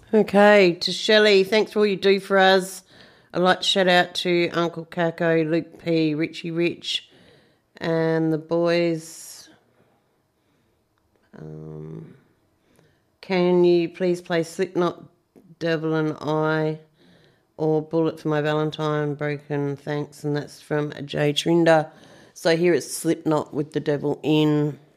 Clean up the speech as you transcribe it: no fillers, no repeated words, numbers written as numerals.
Okay, to Shelley, thanks for all you do for us. I'd like to shout out to Uncle Kako, Luke P, Richie Rich, and the boys. Can you please play Slipknot, Devil and I, or Bullet for My Valentine, Broken, thanks, and that's from Jay Trinder. So here it's Slipknot with The Devil In.